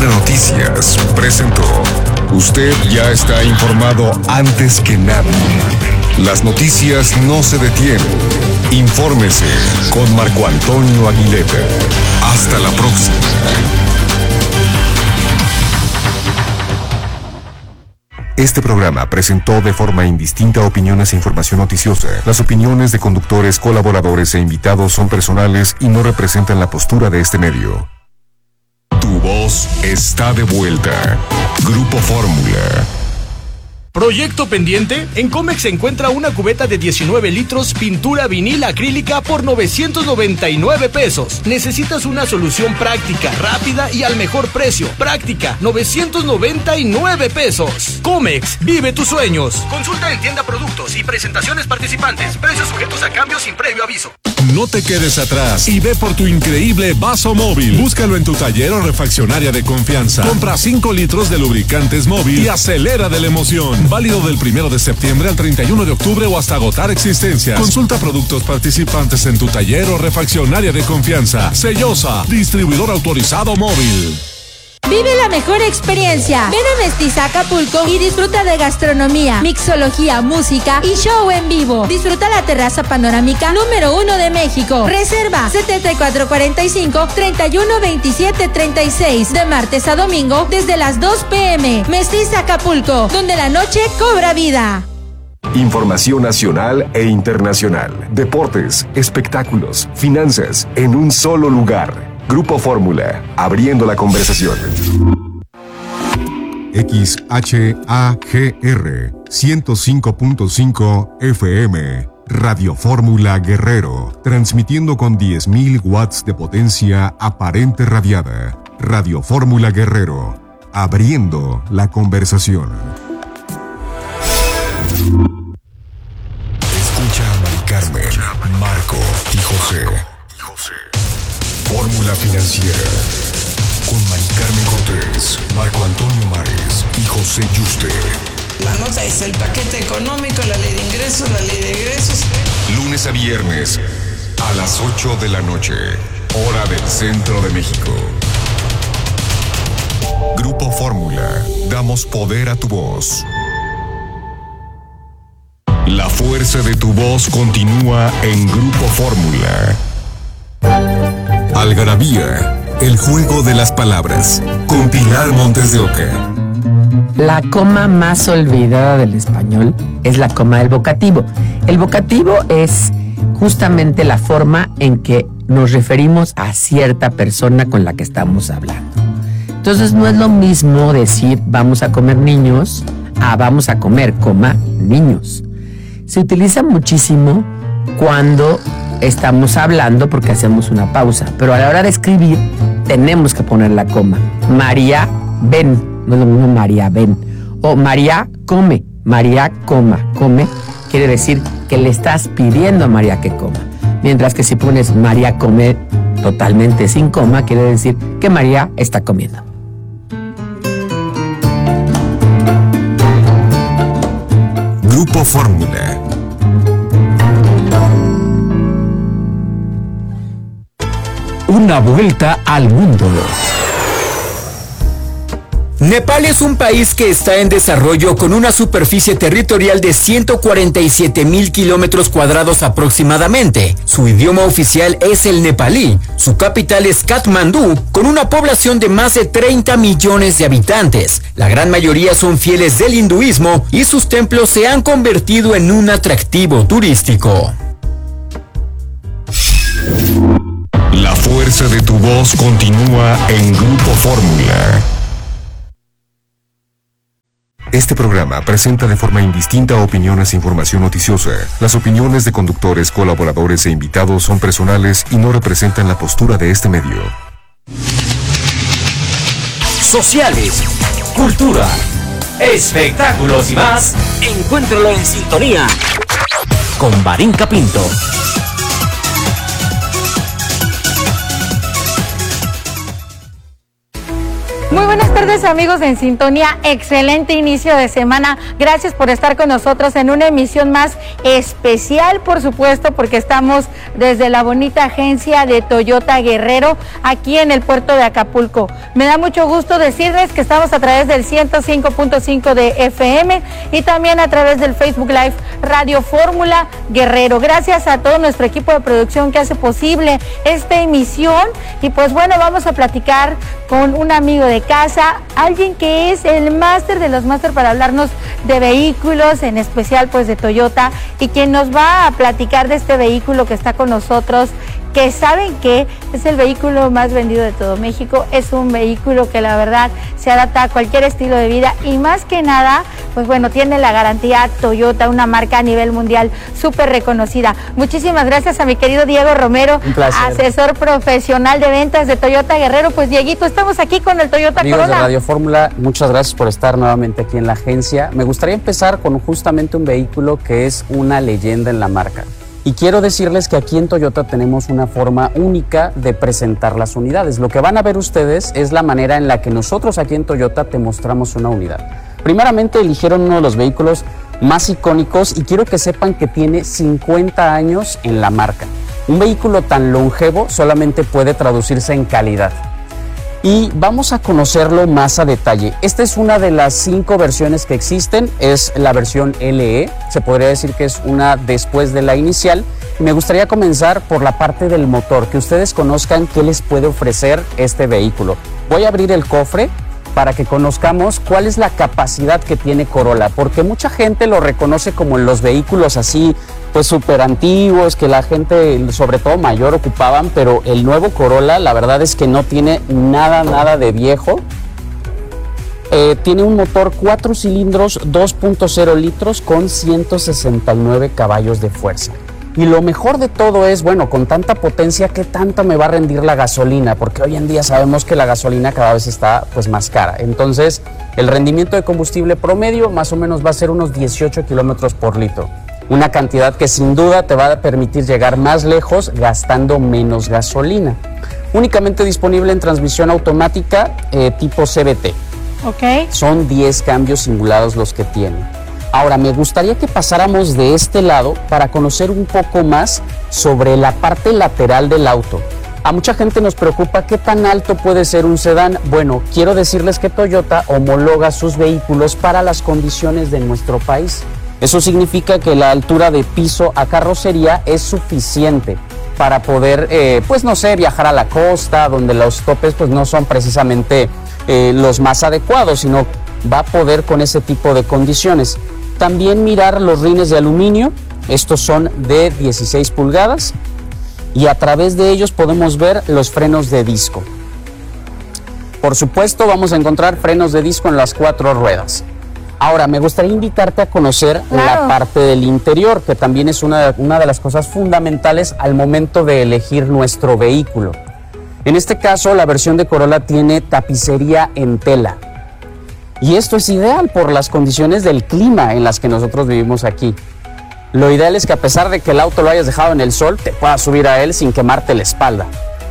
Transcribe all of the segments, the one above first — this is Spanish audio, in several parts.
Cadena Noticias presentó. Usted ya está informado antes que nadie. Las noticias no se detienen. Infórmese con Marco Antonio Aguilera. Hasta la próxima. Este programa presentó de forma indistinta opiniones e información noticiosa. Las opiniones de conductores, colaboradores e invitados son personales y no representan la postura de este medio. Tu voz está de vuelta. Grupo Fórmula. ¿Proyecto pendiente? En Comex se encuentra una cubeta de 19 litros, pintura vinil acrílica por 999 pesos. Necesitas una solución práctica, rápida y al mejor precio. Práctica, 999 pesos. Comex, vive tus sueños. Consulta en tienda productos y presentaciones participantes. Precios sujetos a cambio sin previo aviso. No te quedes atrás y ve por tu increíble vaso móvil. Búscalo en tu taller o refaccionaria de confianza. Compra 5 litros de lubricantes móvil y acelera de la emoción. Válido del 1 de septiembre al 31 de octubre o hasta agotar existencias. Consulta productos participantes en tu taller o refaccionaria de confianza. Sellosa, distribuidor autorizado móvil. Vive la mejor experiencia. Ven a Mestiza Acapulco y disfruta de gastronomía, mixología, música y show en vivo. Disfruta la terraza panorámica número 1 de México. Reserva 7445-312736 de martes a domingo desde las 2 p.m. Mestiza Acapulco, donde la noche cobra vida. Información nacional e internacional. Deportes, espectáculos, finanzas, en un solo lugar. Grupo Fórmula, abriendo la conversación. XHAGR 105.5 FM, Radio Fórmula Guerrero, transmitiendo con 10.000 watts de potencia aparente radiada. Radio Fórmula Guerrero, abriendo la conversación. Escucha a Mari Carmen, Marco y José. Fórmula Financiera con Mari Carmen Cortés, Marco Antonio Mares y José Yuste. La nota es el paquete económico, la ley de ingresos, la ley de egresos. Lunes a viernes a las 8 de la noche, hora del centro de México. Grupo Fórmula, damos poder a tu voz. La fuerza de tu voz continúa en Grupo Fórmula. Algarabía, el juego de las palabras, con Pilar Montes de Oca. La coma más olvidada del español es la coma del vocativo. El vocativo es justamente la forma en que nos referimos a cierta persona con la que estamos hablando. Entonces no es lo mismo decir vamos a comer niños a vamos a comer, niños. Se utiliza muchísimo cuando estamos hablando porque hacemos una pausa, pero a la hora de escribir tenemos que poner la coma. María ven, no es lo mismo María ven, o María come, María come, quiere decir que le estás pidiendo a María que coma, mientras que si pones María come totalmente sin coma, quiere decir que María está comiendo. Grupo Fórmula. Una vuelta al mundo. Nepal es un país que está en desarrollo con una superficie territorial de 147,000 kilómetros cuadrados aproximadamente. Su idioma oficial es el nepalí. Su capital es Katmandú, con una población de más de 30 millones de habitantes. La gran mayoría son fieles del hinduismo y sus templos se han convertido en un atractivo turístico. La fuerza de tu voz continúa en Grupo Fórmula. Este programa presenta de forma indistinta opiniones e información noticiosa. Las opiniones de conductores, colaboradores e invitados son personales y no representan la postura de este medio. Sociales, cultura, espectáculos y más. Encuéntralo en sintonía con Barinca Pinto. Muy buenas tardes, amigos de En Sintonía, excelente inicio de semana. Gracias por estar con nosotros en una emisión más especial, por supuesto, porque estamos desde la bonita agencia de Toyota Guerrero, aquí en el puerto de Acapulco. Me da mucho gusto decirles que estamos a través del 105.5 de FM y también a través del Facebook Live Radio Fórmula Guerrero. Gracias a todo nuestro equipo de producción que hace posible esta emisión. Y pues bueno, vamos a platicar con un amigo de casa, alguien que es el máster de los máster para hablarnos de vehículos, en especial pues de Toyota, y quien nos va a platicar de este vehículo que está con nosotros, que saben que es el vehículo más vendido de todo México. Es un vehículo que la verdad se adapta a cualquier estilo de vida y más que nada, pues bueno, tiene la garantía Toyota, una marca a nivel mundial súper reconocida. Muchísimas gracias a mi querido Diego Romero, asesor profesional de ventas de Toyota Guerrero. Pues Dieguito, estamos aquí con el Toyota Amigos Corolla. de Radio Fórmula, muchas gracias por estar nuevamente aquí en la agencia. Me gustaría empezar con justamente un vehículo que es una leyenda en la marca. Y quiero decirles que aquí en Toyota tenemos una forma única de presentar las unidades. Lo que van a ver ustedes es la manera en la que nosotros aquí en Toyota te mostramos una unidad. Primeramente eligieron uno de los vehículos más icónicos y quiero que sepan que tiene 50 años en la marca. Un vehículo tan longevo solamente puede traducirse en calidad. Y vamos a conocerlo más a detalle. Esta es una de las 5 versiones que existen, es la versión LE, se podría decir que es una después de la inicial. Me gustaría comenzar por la parte del motor, que ustedes conozcan qué les puede ofrecer este vehículo. Voy a abrir el cofre para que conozcamos cuál es la capacidad que tiene Corolla, porque mucha gente lo reconoce como los vehículos así, pues súper antiguos, que la gente, sobre todo mayor, ocupaban, pero el nuevo Corolla, la verdad es que no tiene nada de viejo. Tiene un motor 4 cilindros, 2.0 litros con 169 caballos de fuerza. Y lo mejor de todo es, bueno, con tanta potencia, ¿qué tanto me va a rendir la gasolina? Porque hoy en día sabemos que la gasolina cada vez está pues más cara. Entonces, el rendimiento de combustible promedio más o menos va a ser unos 18 kilómetros por litro. Una cantidad que sin duda te va a permitir llegar más lejos gastando menos gasolina. Únicamente disponible en transmisión automática tipo CVT. Okay. Son 10 cambios singulados los que tiene. Ahora, me gustaría que pasáramos de este lado para conocer un poco más sobre la parte lateral del auto. A mucha gente nos preocupa qué tan alto puede ser un sedán. Bueno, quiero decirles que Toyota homologa sus vehículos para las condiciones de nuestro país. Eso significa que la altura de piso a carrocería es suficiente para poder, pues no sé, viajar a la costa, donde los topes pues no son precisamente los más adecuados, sino va a poder con ese tipo de condiciones. También mirar los rines de aluminio, estos son de 16 pulgadas y a través de ellos podemos ver los frenos de disco. Por supuesto vamos a encontrar frenos de disco en las 4 ruedas. Ahora me gustaría invitarte a conocer la parte del interior, que también es una de las cosas fundamentales al momento de elegir nuestro vehículo. En este caso la versión de Corolla tiene tapicería en tela. Y esto es ideal por las condiciones del clima en las que nosotros vivimos aquí. Lo ideal es que a pesar de que el auto lo hayas dejado en el sol, te puedas subir a él sin quemarte la espalda.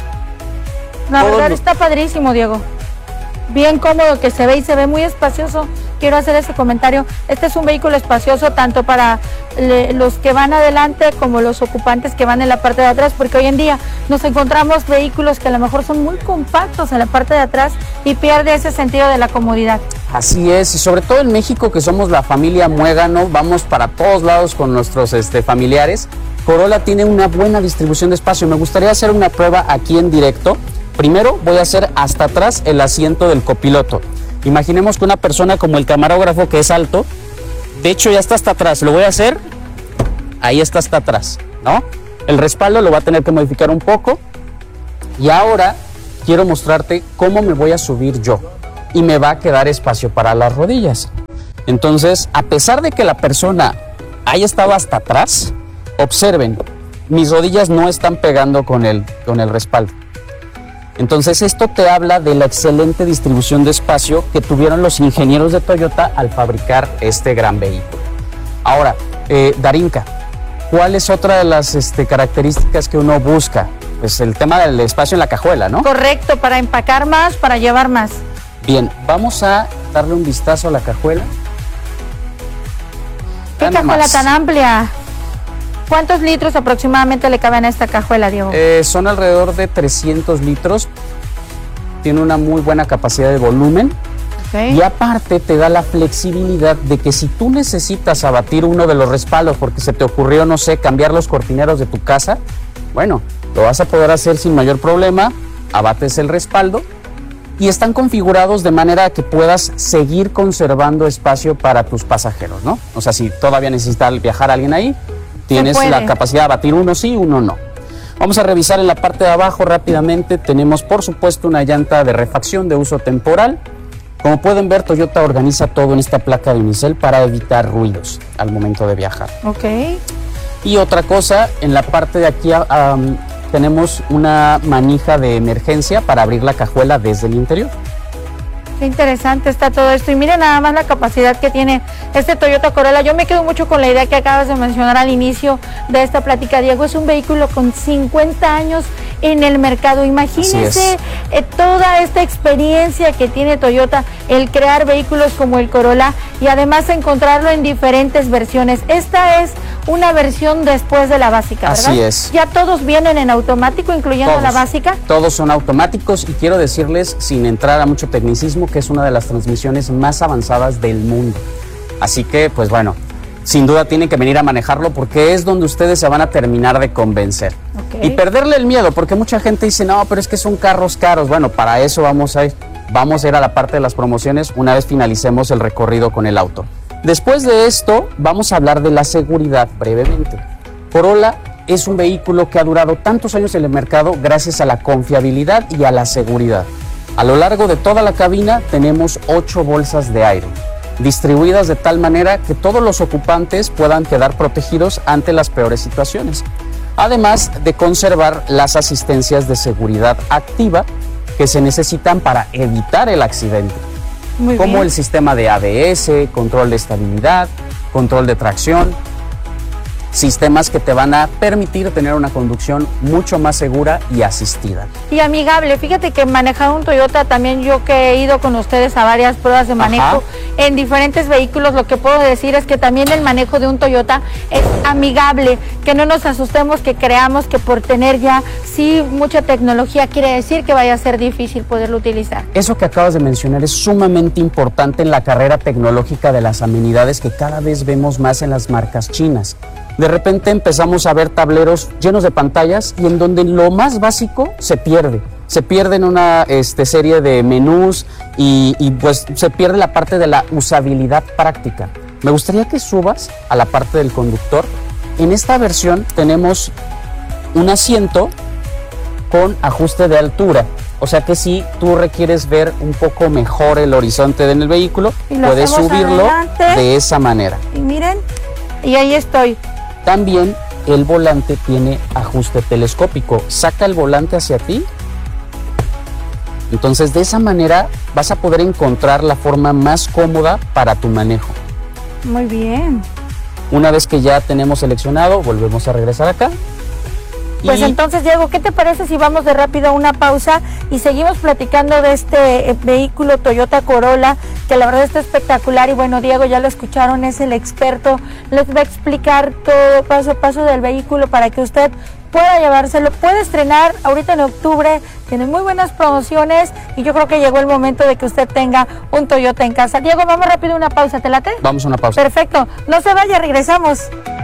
La verdad está padrísimo, Diego. Bien cómodo que se ve y se ve muy espacioso. Quiero hacer ese comentario. Este es un vehículo espacioso tanto para los que van adelante como los ocupantes que van en la parte de atrás, porque hoy en día nos encontramos vehículos que a lo mejor son muy compactos en la parte de atrás y pierde ese sentido de la comodidad. Así es, y sobre todo en México, que somos la familia Muégano, vamos para todos lados con nuestros familiares. Corolla tiene una buena distribución de espacio. Me gustaría hacer una prueba aquí en directo. Primero voy a hacer hasta atrás el asiento del copiloto. Imaginemos que una persona como el camarógrafo, que es alto, de hecho ya está hasta atrás, lo voy a hacer, ahí está hasta atrás, ¿no? El respaldo lo va a tener que modificar un poco. Y ahora quiero mostrarte cómo me voy a subir yo. Y me va a quedar espacio para las rodillas. Entonces, a pesar de que la persona haya estado hasta atrás, observen, mis rodillas no están pegando con el respaldo. Entonces, esto te habla de la excelente distribución de espacio que tuvieron los ingenieros de Toyota al fabricar este gran vehículo. Ahora, Darinka, ¿cuál es otra de las características que uno busca? Pues el tema del espacio en la cajuela, ¿no? Correcto, para empacar más, para llevar más. Bien, vamos a darle un vistazo a la cajuela. ¿Qué cajuela tan amplia? ¿Cuántos litros aproximadamente le caben a esta cajuela, Diego? Son alrededor de 300 litros. Tiene una muy buena capacidad de volumen. Okay. Y aparte te da la flexibilidad de que si tú necesitas abatir uno de los respaldos porque se te ocurrió, no sé, cambiar los cortineros de tu casa, bueno, lo vas a poder hacer sin mayor problema. Abates el respaldo y están configurados de manera que puedas seguir conservando espacio para tus pasajeros, ¿no? O sea, si todavía necesita viajar alguien ahí, tienes la capacidad de abatir uno sí, uno no. Vamos a revisar en la parte de abajo rápidamente. Tenemos, por supuesto, una llanta de refacción de uso temporal. Como pueden ver, Toyota organiza todo en esta placa de unicel para evitar ruidos al momento de viajar. Ok. Y otra cosa, en la parte de aquí tenemos una manija de emergencia para abrir la cajuela desde el interior. Qué interesante está todo esto. Y miren nada más la capacidad que tiene este Toyota Corolla. Yo me quedo mucho con la idea que acabas de mencionar al inicio de esta plática, Diego. Es un vehículo con 50 años en el mercado. Imagínense toda esta experiencia que tiene Toyota, el crear vehículos como el Corolla y además encontrarlo en diferentes versiones. Esta es una versión después de la básica, ¿verdad? Así es. Ya todos vienen en automático, incluyendo la básica. Todos son automáticos y quiero decirles, sin entrar a mucho tecnicismo, que es una de las transmisiones más avanzadas del mundo. Así que, pues bueno, sin duda tienen que venir a manejarlo porque es donde ustedes se van a terminar de convencer. Okay. Y perderle el miedo, porque mucha gente dice, no, pero es que son carros caros. Bueno, para eso vamos a ir a la parte de las promociones una vez finalicemos el recorrido con el auto. Después de esto, vamos a hablar de la seguridad brevemente. Corolla es un vehículo que ha durado tantos años en el mercado gracias a la confiabilidad y a la seguridad. A lo largo de toda la cabina tenemos 8 bolsas de aire, distribuidas de tal manera que todos los ocupantes puedan quedar protegidos ante las peores situaciones. Además de conservar las asistencias de seguridad activa que se necesitan para evitar el accidente. Como el sistema de ABS, control de estabilidad, control de tracción, sistemas que te van a permitir tener una conducción mucho más segura y asistida. Y amigable. Fíjate que manejar un Toyota, también yo que he ido con ustedes a varias pruebas de manejo en diferentes vehículos, lo que puedo decir es que también el manejo de un Toyota es amigable, que no nos asustemos, que creamos que por tener ya mucha tecnología quiere decir que vaya a ser difícil poderlo utilizar. Eso que acabas de mencionar es sumamente importante en la carrera tecnológica de las amenidades que cada vez vemos más en las marcas chinas. De repente empezamos a ver tableros llenos de pantallas y en donde lo más básico se pierde. Se pierde en una serie de menús y pues se pierde la parte de la usabilidad práctica. Me gustaría que subas a la parte del conductor. En esta versión tenemos un asiento con ajuste de altura. O sea que si tú requieres ver un poco mejor el horizonte en el vehículo, puedes subirlo de esa manera. Y miren, y ahí estoy. También el volante tiene ajuste telescópico. Saca el volante hacia ti. Entonces de esa manera vas a poder encontrar la forma más cómoda para tu manejo. Muy bien. Una vez que ya tenemos seleccionado, volvemos a regresar acá. Pues entonces, Diego, ¿qué te parece si vamos de rápido a una pausa y seguimos platicando de este vehículo Toyota Corolla, que la verdad está espectacular? Y bueno, Diego, ya lo escucharon, es el experto, les va a explicar todo paso a paso del vehículo para que usted pueda llevárselo, puede estrenar ahorita en octubre, tiene muy buenas promociones y yo creo que llegó el momento de que usted tenga un Toyota en casa. Diego, vamos rápido a una pausa, ¿te late? Vamos a una pausa. Perfecto, no se vaya, regresamos.